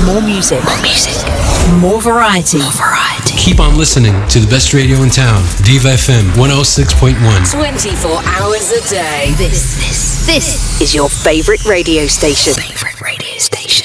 More music. More variety. Keep on listening to the best radio in town, Diva FM 106.1. 24 hours a day. This is your favorite radio station.